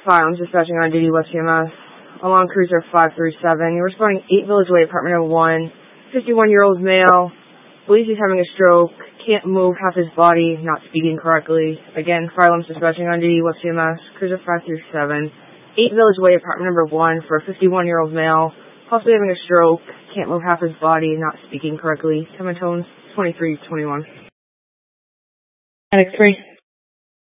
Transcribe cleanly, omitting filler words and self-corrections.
Fire, I'm dispatching on duty, West CMS. Along cruiser 537. You're responding 8 Village Way, apartment number 1. 51-year-old male. Believes he's having a stroke. Can't move half his body. Not speaking correctly. Again, fire alarms dispatching on duty, West CMS. Cruiser 537. 8 Village Way, apartment number 1 for a 51-year-old male. Possibly having a stroke. Can't move half his body. Not speaking correctly. Time and tones 2321. Medic 3.